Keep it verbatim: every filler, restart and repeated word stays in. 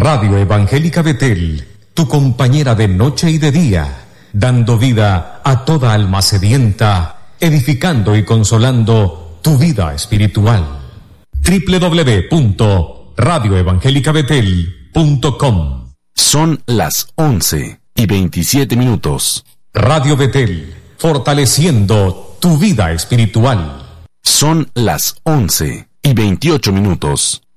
Radio Evangélica Betel, tu compañera de noche y de día, dando vida a toda alma sedienta, edificando y consolando tu vida espiritual. doble u doble u doble u punto radio evangélica betel punto com. Son las once y veintisiete minutos. Radio Betel, fortaleciendo tu vida espiritual. Son las once y veintiocho minutos.